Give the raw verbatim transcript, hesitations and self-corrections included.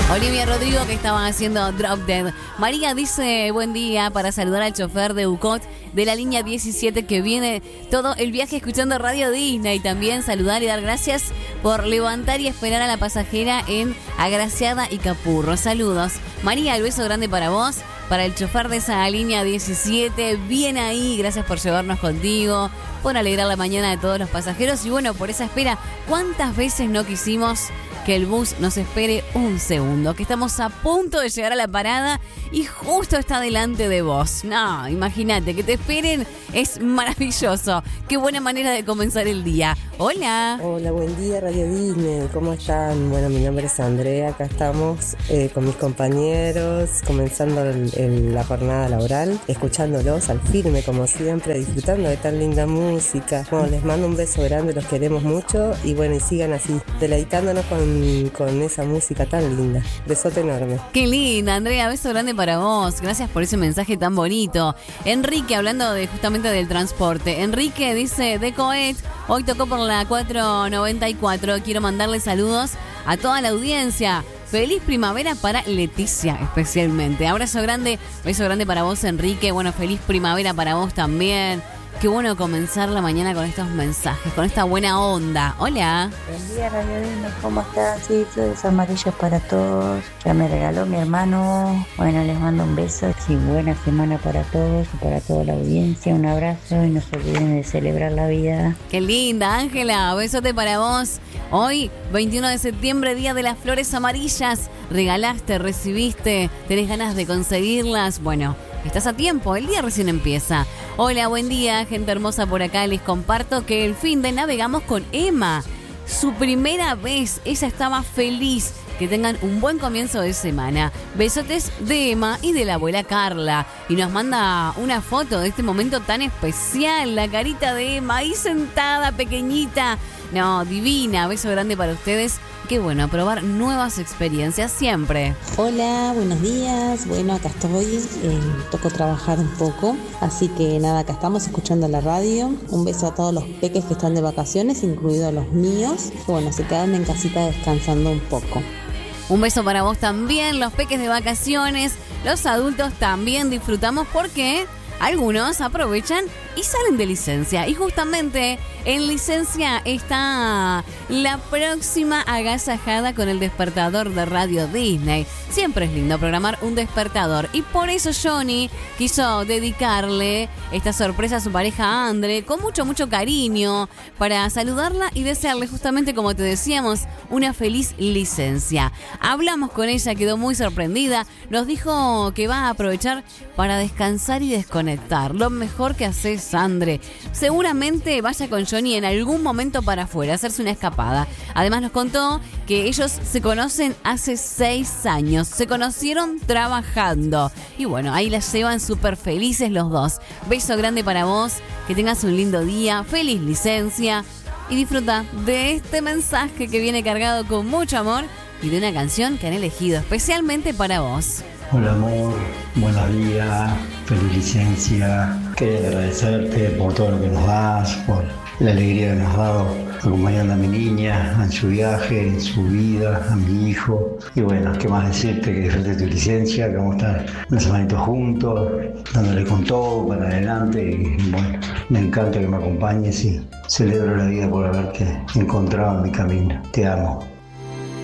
Olivia Rodrigo, que estaban haciendo Drop Dead. María dice, buen día, para saludar al chofer de U C O T de la línea diecisiete que viene todo el viaje escuchando Radio Disney. Y también saludar y dar gracias por levantar y esperar a la pasajera en Agraciada y Capurro. Saludos. María, el beso grande para vos, para el chofer de esa línea diecisiete. Bien ahí, gracias por llevarnos contigo, por alegrar la mañana de todos los pasajeros. Y bueno, por esa espera, ¿cuántas veces no quisimos que el bus nos espere un segundo? Que estamos a punto de llegar a la parada y justo está delante de vos. No, imagínate, que te esperen es maravilloso. Qué buena manera de comenzar el día. Hola. Hola, buen día Radio Disney, ¿cómo están? Bueno, mi nombre es Andrea, acá estamos eh, con mis compañeros, comenzando el, el, la jornada laboral, escuchándolos al firme como siempre, disfrutando de tan linda música. Bueno, les mando un beso grande, los queremos mucho y bueno, y sigan así, deleitándonos con, con esa música tan linda. Besote enorme. Qué linda, Andrea, beso grande para vos, gracias por ese mensaje tan bonito. Enrique, hablando de justamente del transporte, Enrique dice, de Coet, hoy tocó por la cuatro noventa y cuatro, quiero mandarle saludos a toda la audiencia. Feliz primavera para Leticia especialmente. Abrazo grande, beso grande para vos, Enrique. Bueno, feliz primavera para vos también. Qué bueno comenzar la mañana con estos mensajes, con esta buena onda. Hola. Buen día, Radio Disney, ¿cómo estás? Sí, flores amarillas para todos. Ya me regaló mi hermano. Bueno, les mando un beso. Sí, buena semana para todos y para toda la audiencia. Un abrazo y no se olviden de celebrar la vida. Qué linda, Ángela. Besote para vos. Hoy, veintiuno de septiembre, Día de las Flores Amarillas. Regalaste, recibiste, tenés ganas de conseguirlas. Bueno, estás a tiempo, el día recién empieza. Hola, buen día, gente hermosa por acá. Les comparto que el fin de navegamos con Emma. Su primera vez, ella estaba feliz. Que tengan un buen comienzo de semana. Besotes de Emma y de la abuela Carla. Y nos manda una foto de este momento tan especial. La carita de Emma ahí sentada, pequeñita. No, divina. Beso grande para ustedes. Qué bueno, probar nuevas experiencias siempre. Hola, buenos días. Bueno, acá estoy. Eh, tocó trabajar un poco. Así que nada, acá estamos escuchando la radio. Un beso a todos los peques que están de vacaciones, incluidos los míos. Bueno, se quedan en casita descansando un poco. Un beso para vos también, los peques de vacaciones. Los adultos también disfrutamos porque algunos aprovechan y salen de licencia. Y justamente en licencia está la próxima agasajada con el despertador de Radio Disney. Siempre es lindo programar un despertador. Y por eso Johnny quiso dedicarle esta sorpresa a su pareja Andre con mucho, mucho cariño para saludarla y desearle justamente, como te decíamos, una feliz licencia. Hablamos con ella, quedó muy sorprendida. Nos dijo que va a aprovechar para descansar y desconectar. Lo mejor que haces, Andre. Seguramente vaya con Johnny en algún momento para afuera, hacerse una escapada. Además nos contó que ellos se conocen hace seis años. Se conocieron trabajando. Y bueno, ahí las llevan súper felices los dos. Beso grande para vos. Que tengas un lindo día. Feliz licencia. Y disfruta de este mensaje que viene cargado con mucho amor y de una canción que han elegido especialmente para vos. Hola amor, buenos días, feliz licencia. Quería agradecerte por todo lo que nos das, por la alegría que nos has dado acompañando a mi niña en su viaje, en su vida, a mi hijo. Y bueno, qué más decirte, que disfrutes tu licencia, que vamos a estar una semanita juntos, dándole con todo para adelante. Y bueno, me encanta que me acompañes y celebro la vida por haberte encontrado en mi camino. Te amo.